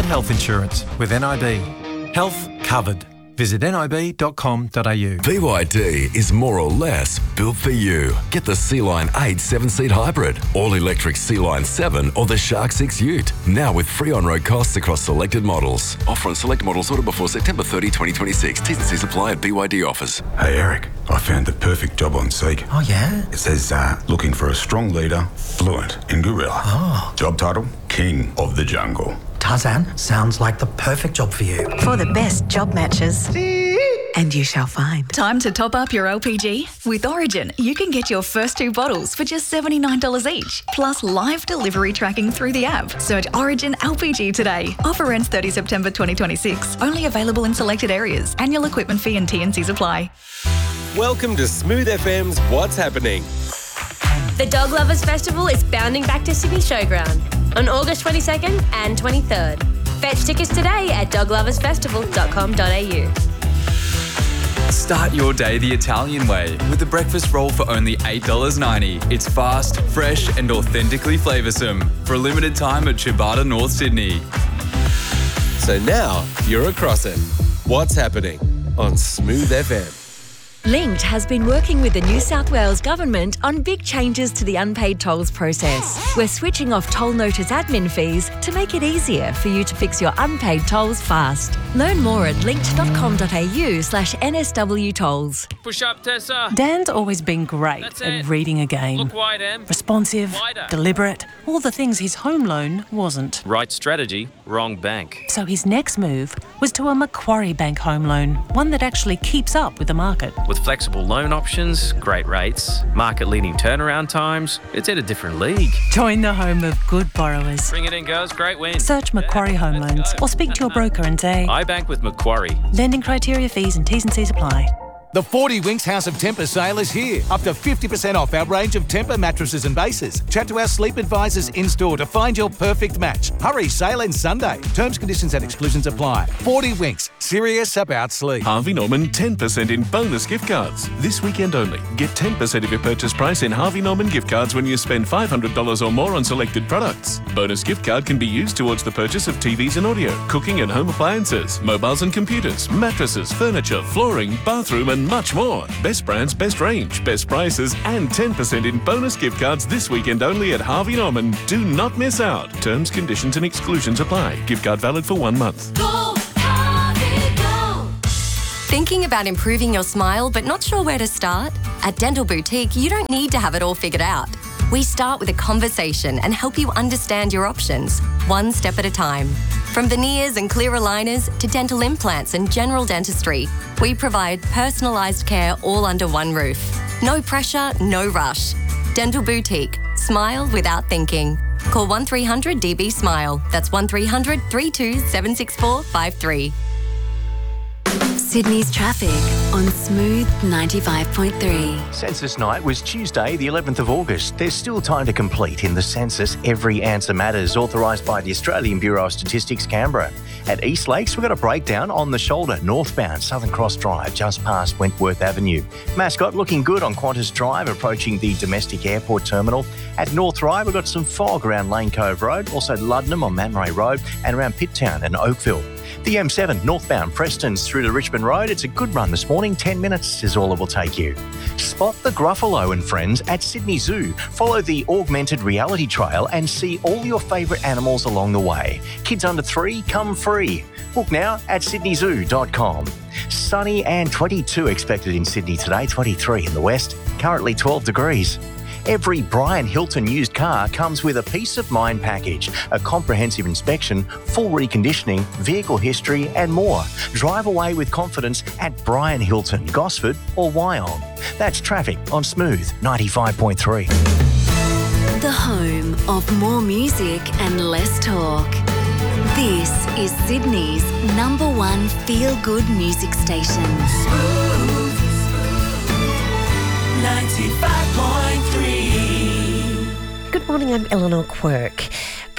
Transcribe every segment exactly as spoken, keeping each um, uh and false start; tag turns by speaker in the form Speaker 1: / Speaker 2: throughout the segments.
Speaker 1: get health insurance with N I B. Health covered. Visit nib dot com dot a u.
Speaker 2: B Y D is more or less built for you. Get the Sea-Line eight seven-seat hybrid, all-electric Sea-Line seven or the Shark six Ute. Now with free on-road costs across selected models. Offer on select models ordered before September thirtieth, twenty twenty-six. T's and C's apply at B Y D offers.
Speaker 3: Hey Eric, I found the perfect job on Seek.
Speaker 4: Oh yeah?
Speaker 3: It says uh, looking for a strong leader, fluent in gorilla.
Speaker 4: Oh.
Speaker 3: Job title, King of the Jungle.
Speaker 4: Tarzan, sounds like the perfect job for you.
Speaker 5: For the best job matches. And you shall find.
Speaker 6: Time to top up your L P G? With Origin, you can get your first two bottles for just seventy-nine dollars each, plus live delivery tracking through the app. Search Origin L P G today. Offer ends thirtieth September twenty twenty-six. Only available in selected areas. Annual equipment fee and T and Cs apply.
Speaker 7: Welcome to Smooth F M's What's Happening.
Speaker 8: The Dog Lovers Festival is bounding back to Sydney Showground on August twenty-second and twenty-third. Fetch tickets today at dog lovers festival dot com dot a u.
Speaker 9: Start your day the Italian way with a breakfast roll for only eight dollars ninety. It's fast, fresh and authentically flavoursome. For a limited time at Ciabatta, North Sydney.
Speaker 7: So now you're across it. What's Happening on Smooth F M.
Speaker 10: Linked has been working with the New South Wales Government on big changes to the unpaid tolls process. We're switching off toll notice admin fees to make it easier for you to fix your unpaid tolls fast. Learn more at linked dot com dot a u slash N S W tolls.
Speaker 11: Push up, Tessa.
Speaker 12: Dan's always been great
Speaker 11: That's
Speaker 12: at
Speaker 11: it.
Speaker 12: reading a game.
Speaker 11: Look wide, Em.
Speaker 12: Responsive,
Speaker 11: Wider.
Speaker 12: deliberate, all the things his home loan wasn't.
Speaker 11: Right strategy, wrong bank.
Speaker 12: So his next move was to a Macquarie Bank home loan, one that actually keeps up with the market.
Speaker 11: With flexible loan options, great rates, market-leading turnaround times, it's in a different league.
Speaker 12: Join the home of good borrowers.
Speaker 11: Bring it in, girls. Great win.
Speaker 12: Search Macquarie Home Loans or speak to your broker and say,
Speaker 11: I bank with Macquarie.
Speaker 12: lending criteria, fees and T's and C's apply.
Speaker 13: The forty Winks House of Tempur sale is here. Up to fifty percent off our range of Tempur mattresses and bases. Chat to our sleep advisors in-store to find your perfect match. Hurry, sale ends Sunday. Terms, conditions and exclusions apply. forty Winks, serious about sleep.
Speaker 14: Harvey Norman ten percent in bonus gift cards. This weekend only. Get ten percent of your purchase price in Harvey Norman gift cards when you spend five hundred dollars or more on selected products. Bonus gift card can be used towards the purchase of T Vs and audio, cooking and home appliances, mobiles and computers, mattresses, furniture, flooring, bathroom and much more. Best brands, best range, best prices and ten percent in bonus gift cards this weekend only at Harvey Norman. Do not miss out. Terms, conditions and exclusions apply. Gift card valid for one month.
Speaker 15: Go, Harvey, go.
Speaker 16: Thinking about improving your smile but not sure where to start? At Dental Boutique, you don't need to have it all figured out. We start with a conversation and help you understand your options, one step at a time. From veneers and clear aligners to dental implants and general dentistry, we provide personalised care all under one roof. No pressure, no rush. Dental Boutique. Smile without thinking. Call one three hundred D B SMILE. That's one three hundred, three two seven six four five three.
Speaker 17: Sydney's traffic on Smooth ninety-five point three.
Speaker 18: Census night was Tuesday, the eleventh of August. There's still time to complete in the census Every Answer Matters, authorised by the Australian Bureau of Statistics, Canberra. At East Lakes, we've got a breakdown on the shoulder, northbound, Southern Cross Drive, just past Wentworth Avenue. Mascot looking good on Qantas Drive, approaching the domestic airport terminal. At North Ryde, we've got some fog around Lane Cove Road, also Luddenham on Man Ray Road, and around Pitt Town and Oakville. The M seven northbound Prestons through to Richmond Road. It's a good run this morning. ten minutes is all it will take you. Spot the Gruffalo and friends at Sydney Zoo. Follow the augmented reality trail and see all your favourite animals along the way. Kids under three, come free. Book now at sydney zoo dot com. Sunny and twenty-two expected in Sydney today, twenty-three in the west, currently twelve degrees. Every Brian Hilton used car comes with a peace of mind package, a comprehensive inspection, full reconditioning, vehicle history and more. Drive away with confidence at Brian Hilton, Gosford or Wyong. That's traffic on Smooth ninety-five point three.
Speaker 17: The home of more music and less talk. This is Sydney's number one feel-good music station.
Speaker 15: Smooth ninety-five point three.
Speaker 19: Good morning, I'm Eleanor Quirk.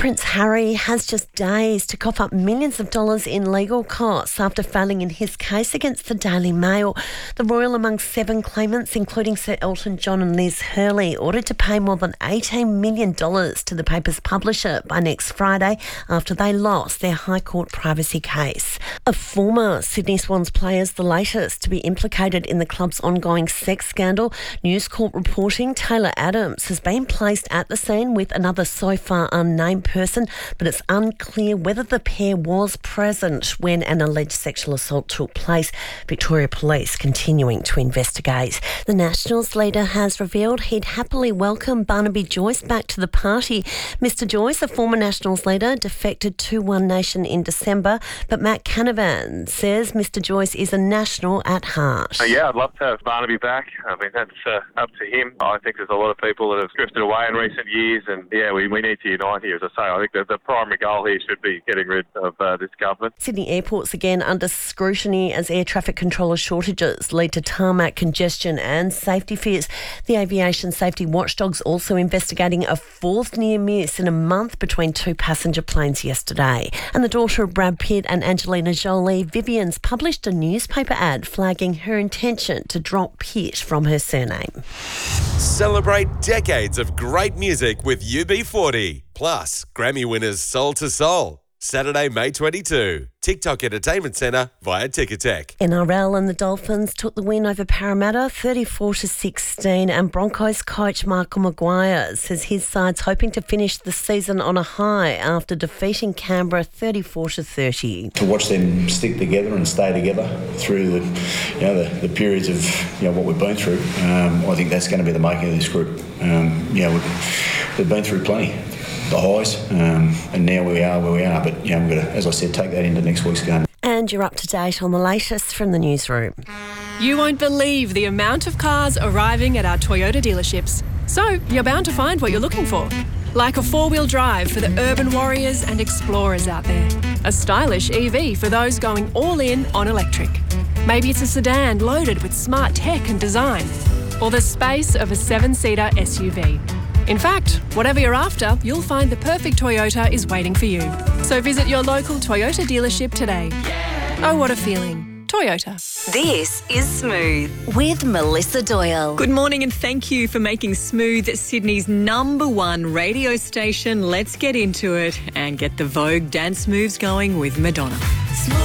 Speaker 19: Prince Harry has just days to cough up millions of dollars in legal costs after failing in his case against the Daily Mail. The royal, among seven claimants, including Sir Elton John and Liz Hurley, ordered to pay more than eighteen million dollars to the paper's publisher by next Friday after they lost their High Court privacy case. A former Sydney Swans player is the latest to be implicated in the club's ongoing sex scandal. News Corp reporting Taylor Adams has been placed at the scene with another so far unnamed person, but it's unclear whether the pair was present when an alleged sexual assault took place. Victoria Police continuing to investigate. The Nationals leader has revealed he'd happily welcome Barnaby Joyce back to the party. Mister Joyce, a former Nationals leader, defected to One Nation in December, but Matt Canavan says Mister Joyce is a National at heart.
Speaker 20: Uh, yeah, I'd love to have Barnaby back. I mean, that's uh, up to him. I think there's a lot of people that have drifted away in recent years, and yeah, we, we need to unite here. As I say, I think that the primary goal here should be getting rid of uh, this government.
Speaker 19: Sydney airports again under scrutiny as air traffic controller shortages lead to tarmac congestion and safety fears. The aviation safety watchdog's also investigating a fourth near miss in a month between two passenger planes yesterday. And the daughter of Brad Pitt and Angelina Jolie, Vivian's published a newspaper ad flagging her intention to drop Pitt from her surname.
Speaker 7: Celebrate decades of great music with U B forty. Plus, Grammy winners Soul to Soul. Saturday, May twenty-second. TikTok Entertainment Centre via Ticketek.
Speaker 19: N R L and the Dolphins took the win over Parramatta thirty-four to sixteen, and Broncos coach Michael Maguire says his side's hoping to finish the season on a high after defeating Canberra thirty-four to thirty.
Speaker 21: To watch them stick together and stay together through the, you know, the, the periods of, you know, what we've been through, um, I think that's going to be the making of this group. Um, you know, we've, we've been through plenty. The highs, um, and now we are where we are. But, you know, we've got to, as I said, take that into next week's game.
Speaker 19: And you're up to date on the latest from the newsroom.
Speaker 22: You won't believe the amount of cars arriving at our Toyota dealerships. So you're bound to find what you're looking for. Like a four-wheel drive for the urban warriors and explorers out there. A stylish E V for those going all in on electric. Maybe it's a sedan loaded with smart tech and design. Or the space of a seven-seater S U V. In fact, whatever you're after, you'll find the perfect Toyota is waiting for you. So visit your local Toyota dealership today. Oh, what a feeling. Toyota.
Speaker 10: This is Smooth with Melissa Doyle.
Speaker 23: Good morning and thank you for making Smooth Sydney's number one radio station. Let's get into it and get the Vogue dance moves going with Madonna.